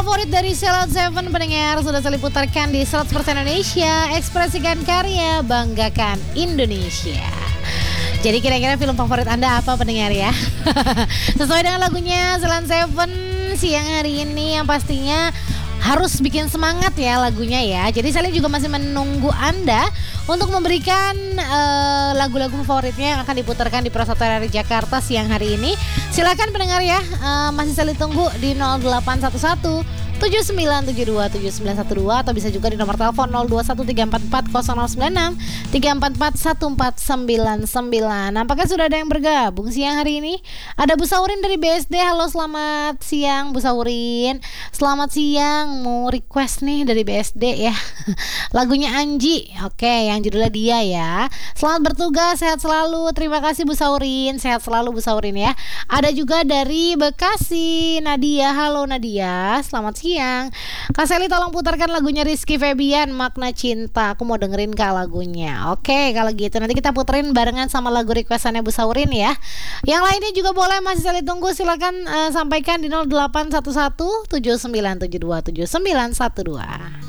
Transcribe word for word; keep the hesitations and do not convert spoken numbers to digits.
favorit dari Sheila on Seven pendengar sudah saya putarkan di seratus persen Indonesia. Ekspresikan karya, banggakan Indonesia. Jadi kira-kira film favorit Anda apa pendengar ya? Sesuai dengan lagunya Sheila on Seven siang hari ini yang pastinya harus bikin semangat ya lagunya ya. Jadi saya juga masih menunggu Anda untuk memberikan uh, lagu-lagu favoritnya yang akan diputarkan di Pro satu R R I Jakarta siang hari ini. Silakan pendengar ya, uh, masih saya tunggu di nol delapan satu satu tujuh sembilan tujuh dua tujuh sembilan satu dua atau bisa juga di nomor telepon nol dua satu tiga empat empat nol nol sembilan enam tiga empat empat satu empat sembilan sembilan. Apakah sudah ada yang bergabung siang hari ini? Ada Bu Saurin dari B S D. Halo, selamat siang Bu Saurin. Selamat siang, mau request nih dari B S D ya. Lagunya Anji. Oke, yang judulnya Dia ya. Selamat bertugas, sehat selalu. Terima kasih Bu Saurin. Sehat selalu Bu Saurin ya. Ada juga dari Bekasi, Nadia. Halo Nadia, selamat siang. Kak Seli tolong putarkan lagunya Rizky Febian, Makna Cinta. Aku mau dengerin Kak lagunya. Oke, kalau gitu nanti kita puterin barengan sama lagu requestannya Bu Saurin ya. Yang lainnya juga boleh, masih Seli tunggu. Silakan uh, sampaikan di nol delapan satu satu tujuh sembilan tujuh dua tujuh sembilan satu dua.